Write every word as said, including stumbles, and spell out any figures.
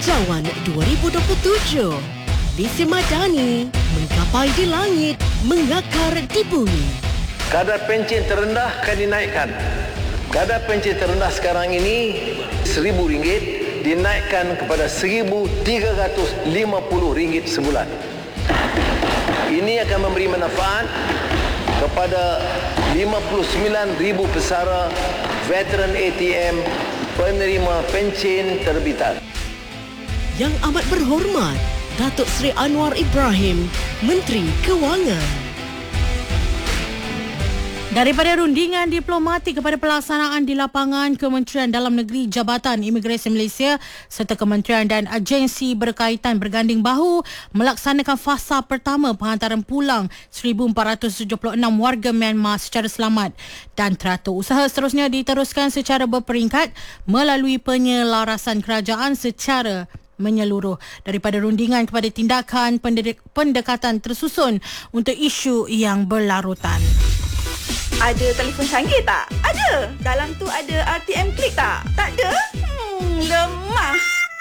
Hijauan dua ribu dua puluh tujuh. Visi Madani menggapai di langit, mengakar di bumi. Kadar pencen terendah akan dinaikkan. Kadar pencen terendah sekarang ini seribu ringgit dinaikkan kepada seribu tiga ratus lima puluh ringgit sebulan. Ini akan memberi manfaat kepada lima puluh sembilan ribu pesara veteran A T M penerima pencen terbitan. Yang amat berhormat Datuk Seri Anwar Ibrahim, Menteri Kewangan. Daripada rundingan diplomatik kepada pelaksanaan di lapangan, Kementerian Dalam Negeri, Jabatan Imigresen Malaysia serta kementerian dan agensi berkaitan berganding bahu melaksanakan fasa pertama penghantaran pulang seribu empat ratus tujuh puluh enam warga Myanmar secara selamat, dan teratur usaha seterusnya diteruskan secara berperingkat melalui penyelarasan kerajaan secara menyeluruh. Daripada rundingan kepada tindakan pendekatan tersusun untuk isu yang berlarutan. Ada telefon canggih tak? Ada. Dalam tu ada R T M Klik tak? Tak ada? Hmm, lemah.